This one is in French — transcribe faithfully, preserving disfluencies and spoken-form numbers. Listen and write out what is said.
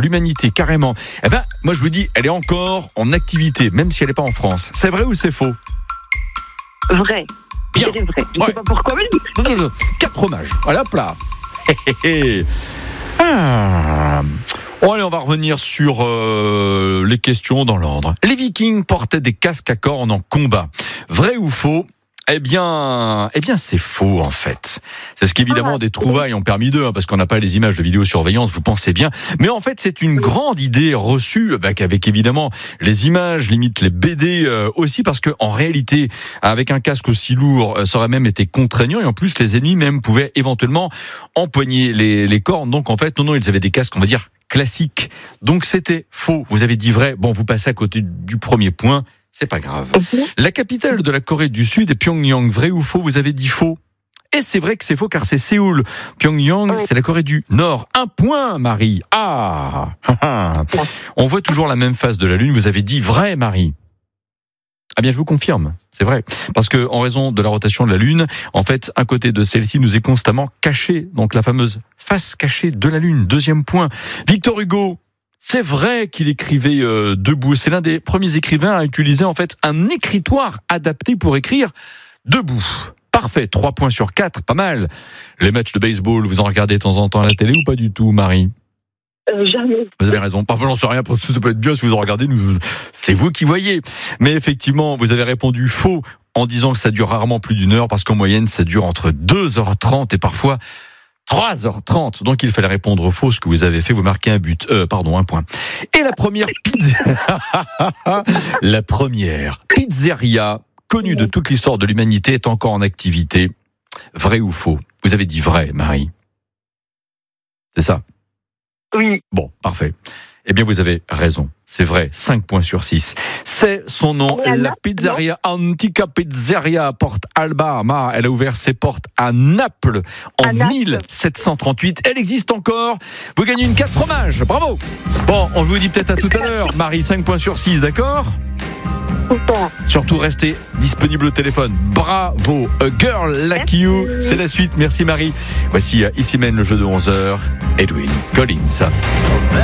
l'humanité, carrément. Eh ben, moi je vous dis, elle est encore en activité, même si elle n'est pas en France. C'est vrai ou c'est faux ? Vrai. Bien. C'est vrai. Je ne Ouais. sais pas pourquoi, mais... Non, non, non. Quatre fromages. Voilà, hop là. Ah. Bon, allez, on va revenir sur euh, les questions dans l'ordre. Les Vikings portaient des casques à cornes en combat. Vrai ou faux ? Eh bien, eh bien, c'est faux en fait. C'est ce qu'évidemment Ah, des trouvailles ont permis d'eux, hein, parce qu'on n'a pas les images de vidéosurveillance, vous pensez bien. Mais en fait, c'est une grande idée reçue, bah, qu'avec évidemment les images, limite les B D euh, aussi, parce que en réalité, avec un casque aussi lourd, euh, ça aurait même été contraignant, et en plus, les ennemis même pouvaient éventuellement empoigner les, les cornes. Donc en fait, non, non, ils avaient des casques, on va dire classiques. Donc c'était faux. Vous avez dit vrai. Bon, vous passez à côté du premier point. C'est pas grave. La capitale de la Corée du Sud est Pyongyang. Vrai ou faux ? Vous avez dit faux. Et c'est vrai que c'est faux car c'est Séoul. Pyongyang, c'est la Corée du Nord. Un point, Marie. Ah, on voit toujours la même face de la Lune. Vous avez dit vrai, Marie. Ah bien, je vous confirme, c'est vrai. Parce que en raison de la rotation de la Lune, en fait, un côté de celle-ci nous est constamment caché. Donc la fameuse face cachée de la Lune. Deuxième point. Victor Hugo. C'est vrai qu'il écrivait euh, debout. C'est l'un des premiers écrivains à utiliser en fait un écritoire adapté pour écrire debout. Parfait, trois points sur quatre, pas mal. Les matchs de baseball, vous en regardez de temps en temps à la télé ou pas du tout, Marie ? Euh, jamais. Vous avez raison. Parfois, j'en sais rien, parce que ça peut être bien si vous en regardez. C'est vous qui voyez. Mais effectivement, vous avez répondu faux en disant que ça dure rarement plus d'une heure, parce qu'en moyenne, ça dure entre deux heures trente et parfois trois heures trente, donc il fallait répondre faux. Ce que vous avez fait, vous marquez un but, euh, pardon, un point. Et la première pizza, la première pizzeria connue de toute l'histoire de l'humanité est encore en activité. Vrai ou faux ? Vous avez dit vrai, Marie. C'est ça ? Oui. Bon, parfait. Eh bien, vous avez raison. C'est vrai, cinq points sur six. C'est son nom, la, la pizzeria Antica Pizzeria Porte Alba. Elle a ouvert ses portes à Naples en à Naples. mille sept cent trente-huit. Elle existe encore. Vous gagnez une quatre fromages. Bravo. Bon, on vous dit peut-être à tout à l'heure. Marie, cinq points sur six, d'accord ? Super. Surtout, restez disponible au téléphone. Bravo. A girl like you. C'est la suite. Merci, Marie. Voici Ici mène le jeu de onze heures. Edwyn Collins.